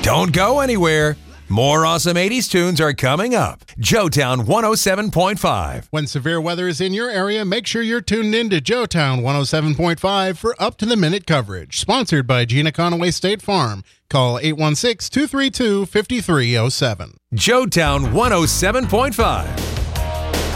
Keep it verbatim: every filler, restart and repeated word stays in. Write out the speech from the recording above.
Don't go anywhere. More awesome eighties tunes are coming up. Joetown one oh seven point five. When severe weather is in your area, make sure you're tuned in to Joetown one oh seven point five for up-to-the-minute coverage. Sponsored by Gina Conaway State Farm. Call eight one six, two three two, five three zero seven. Joetown one oh seven point five.